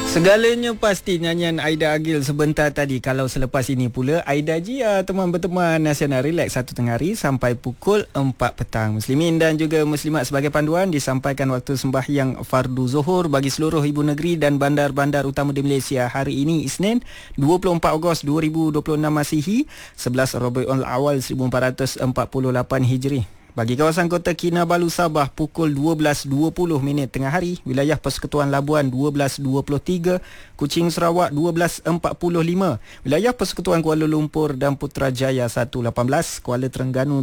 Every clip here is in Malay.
Segalanya pasti nyanyian Aida Agil sebentar tadi. Kalau selepas ini pula Aida Jia, teman berteman nasional relax 1 tengah hari sampai pukul 4 petang. Muslimin dan juga muslimat sebagai panduan disampaikan waktu sembahyang fardu zuhur bagi seluruh ibu negeri dan bandar-bandar utama di Malaysia hari ini Isnin 24 Ogos 2026 Masihi 11 Rabiul Awal 1448 Hijri. Bagi kawasan Kota Kinabalu Sabah pukul 12.20 tengah hari, wilayah Persekutuan Labuan 12.23, Kuching Sarawak 12.45, wilayah Persekutuan Kuala Lumpur dan Putrajaya 1.18, Kuala Terengganu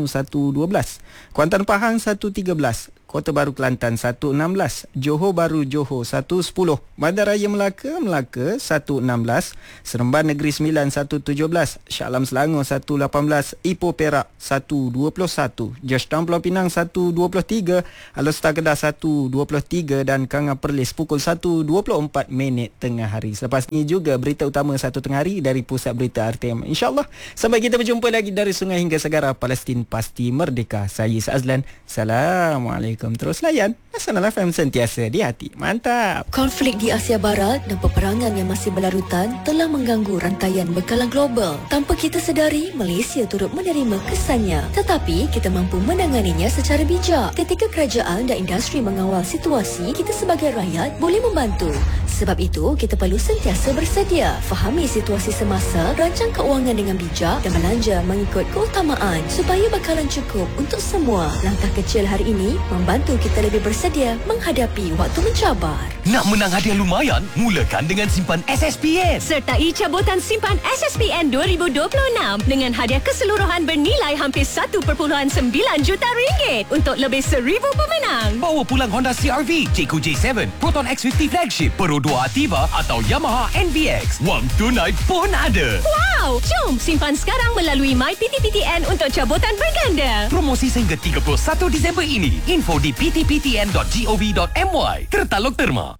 1.12, Kuantan Pahang 1.13, Kota Baru Kelantan 1.16, Johor Bahru Johor 1.10, Bandaraya Melaka 1.16, Seremban Negeri Sembilan 1.17, Shah Alam Selangor 1.18, Ipoh Perak 1.21, Georgetown Pulau Pinang 1.23, Alor Kedah 1.23 dan Kanga Perlis pukul 1.24 tengah hari. Selepas ini juga berita utama 1 tengah hari dari Pusat Berita RTM. InsyaAllah sampai kita berjumpa lagi dari Sungai hingga Segara. Palestin pasti merdeka. Saya Azlan. Assalamualaikum. Terus layan Nasional FM sentiasa di hati. Mantap. Konflik di Asia Barat dan peperangan yang masih berlarutan telah mengganggu rantaian bekalan global. Tanpa kita sedari, Malaysia turut menerima kesannya. Tetapi kita mampu menanganinya secara bijak. Ketika kerajaan dan industri mengawal situasi, kita sebagai rakyat boleh membantu. Sebab itu, kita perlu sentiasa bersedia. Fahami situasi semasa, rancang keuangan dengan bijak dan belanja mengikut keutamaan supaya bekalan cukup untuk semua. Langkah kecil hari ini membantu kita lebih bersedia menghadapi waktu mencabar. Nak menang hadiah lumayan? Mulakan dengan simpan SSPN. Sertai cabutan simpan SSPN 2026 dengan hadiah keseluruhan bernilai hampir 1.9 juta ringgit untuk lebih 1,000 pemenang. Bawa pulang Honda CR-V, Jayco J7, Proton X50 Flagship, Pro 2 Ativa atau Yamaha NVX. Wang tunai pun ada. Wow! Jom simpan sekarang melalui MyPTPTN untuk cabutan berganda. Promosi sehingga 31 Disember ini. Info di ptptn.gov.my. Tertaluk Terma.